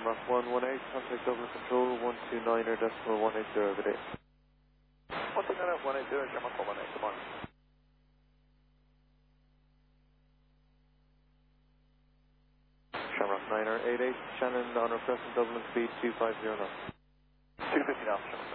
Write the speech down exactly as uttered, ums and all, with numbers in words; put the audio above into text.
Shamrock one one eight, contact Dublin Control one two nine er decimal one eight zero, good day. one two nine er one eight zero, Shamrock one one eight, good morning. Shamrock nine er eight eight, Shannon on request in Dublin, speed two five zero knots. two fifty knots, Shamrock.